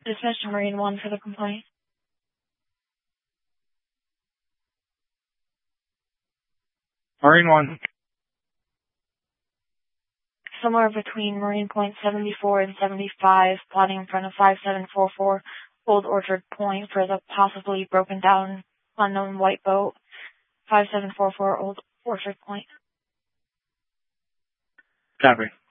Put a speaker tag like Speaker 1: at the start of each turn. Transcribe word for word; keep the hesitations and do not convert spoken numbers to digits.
Speaker 1: Dismiss to Marine one for the complaint.
Speaker 2: Marine one.
Speaker 1: Somewhere between Marine Point seventy-four and seventy-five, plotting in front of five seven four four Old Orchard Point for the possibly broken down unknown white boat. five seven four four Old Orchard Point.
Speaker 2: Copy.